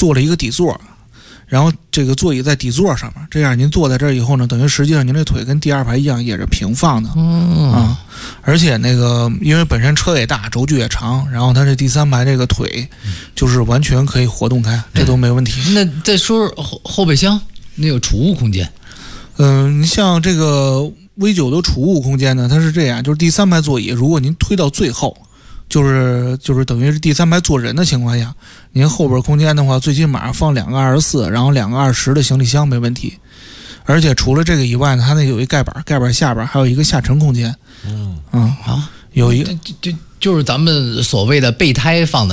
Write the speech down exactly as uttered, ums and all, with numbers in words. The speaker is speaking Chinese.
做了一个底座。然后这个座椅在底座上面，这样您坐在这儿以后呢，等于实际上您这腿跟第二排一样也是平放的， 嗯啊，而且那个因为本身车也大，轴距也长，然后它这第三排这个腿就是完全可以活动开，这都没问题。 那再说说后后备箱，那有储物空间。 嗯，你像这个 V 九 的储物空间呢，它是这样，就是第三排座椅，如果您推到最后。就是就是等于是第三排坐人的情况下，您后边空间的话，最起码放两个二十四，然后两个二十的行李箱没问题。而且除了这个以外呢，它那有一盖板，盖板下边还有一个下沉空间。 嗯嗯啊， 有一个就就就是咱们所谓的备胎放的。